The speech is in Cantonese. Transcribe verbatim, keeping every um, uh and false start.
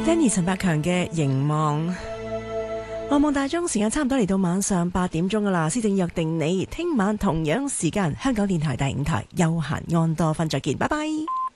Danny 陳百強嘅凝望，望望大鐘，時間差唔多嚟到晚上八點鐘噶啦。施政約定你聽晚同樣時間，香港電台第五台休閒安多分再見，拜拜。